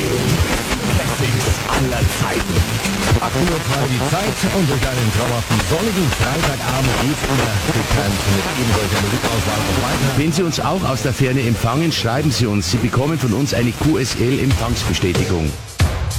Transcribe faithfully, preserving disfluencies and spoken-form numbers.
Classics aller Zeiten. acht Uhr frei die Zeit und durch einen traumhaften sonnigen Freitagabend geht's wieder bekannt mit eben solcher Musikauswahl und weiter. Wenn Sie uns auch aus der Ferne empfangen, schreiben Sie uns. Sie bekommen von uns eine Q S L-Empfangsbestätigung.